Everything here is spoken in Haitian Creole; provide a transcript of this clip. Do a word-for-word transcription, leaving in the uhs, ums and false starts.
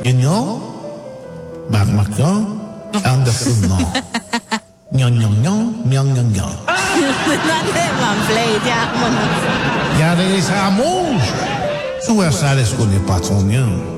You know? Mac mac yo, Anderson no. Nyon nyon nyon, nyon nyon nyon. Non è manfledia. Ja, er is haar mons. Zo er sales con le patron.